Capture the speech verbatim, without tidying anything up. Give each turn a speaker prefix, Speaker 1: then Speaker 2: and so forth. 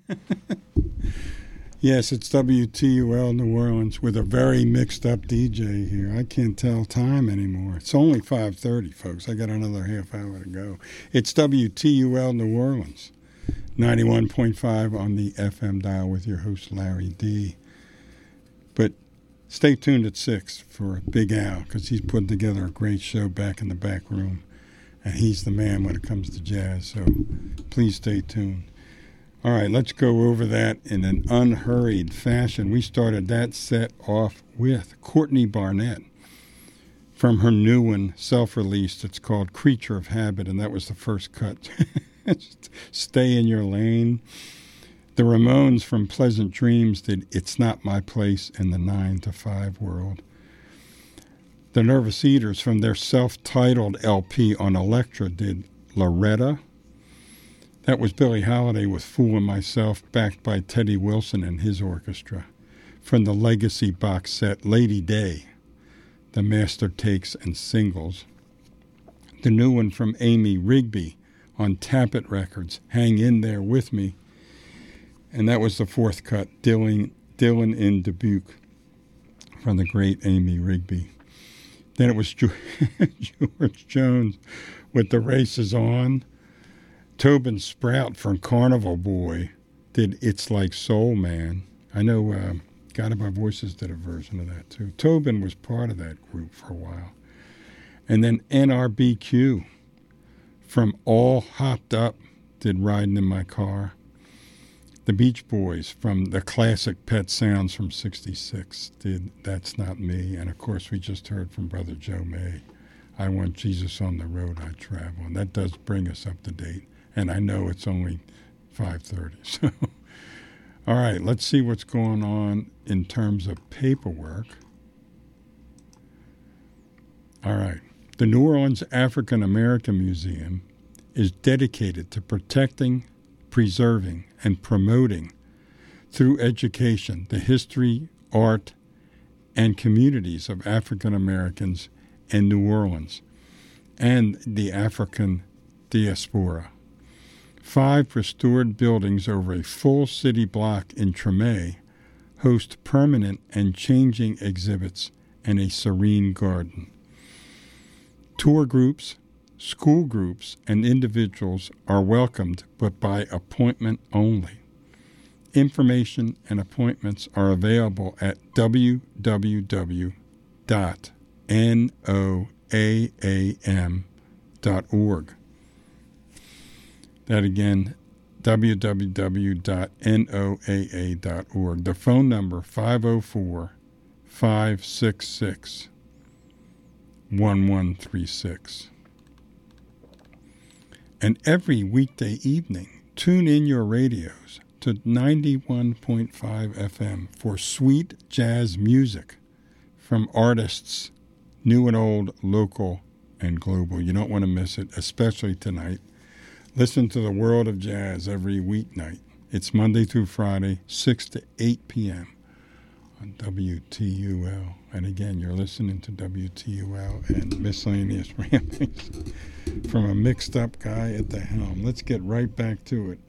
Speaker 1: Yes, it's W T U L New Orleans with a very mixed-up D J here. I can't tell time anymore. It's only five thirty, folks. I got another half hour to go. It's W T U L New Orleans, ninety-one point five on the F M dial with your host, Larry D. But stay tuned at six for Big Al, because he's putting together a great show back in the back room, and he's the man when it comes to jazz, so please stay tuned. All right, let's go over that in an unhurried fashion. We started that set off with Courtney Barnett from her new one, self-released. It's called Creature of Habit, and that was the first cut. Stay in Your Lane. The Ramones from Pleasant Dreams did It's Not My Place in the nine to five World. The Nervous Eaters from their self-titled L P on Elektra did Loretta. That was Billie Holiday with Fool and Myself, backed by Teddy Wilson and his orchestra. From the Legacy box set, Lady Day, the master takes and singles. The new one from Amy Rigby on Tappet Records, Hang In There With Me. And that was the fourth cut, Dylan, Dylan in Dubuque, from the great Amy Rigby. Then it was George Jones with The Race Is On. Tobin Sprout from Carnival Boy did It's Like Soul Man. I know uh, God of Our Voices did a version of that too. Tobin was part of that group for a while. And then N R B Q from All Hopped Up did Riding in My Car. The Beach Boys from the classic Pet Sounds from sixty-six did That's Not Me. And of course we just heard from Brother Joe May, I Want Jesus on the Road I Travel. And that does bring us up to date. And I know it's only five thirty. So, all right, let's see what's going on in terms of paperwork. All right. The New Orleans African American Museum is dedicated to protecting, preserving, and promoting, through education, the history, art, and communities of African Americans in New Orleans and the African diaspora. Five restored buildings over a full city block in Treme host permanent and changing exhibits and a serene garden. Tour groups, school groups, and individuals are welcomed, but by appointment only. Information and appointments are available at w w w dot n o a a m dot org. That again, w w w dot n o a a dot org. The phone number, five oh four, five six six, one one three six. And every weekday evening, tune in your radios to ninety-one point five F M for sweet jazz music from artists new and old, local and global. You don't want to miss it, especially tonight. Listen to the World of Jazz every weeknight. It's Monday through Friday, six to eight p.m. on W T U L. And again, you're listening to W T U L and Miscellaneous Ramblings from a mixed-up guy at the helm. Let's get right back to it.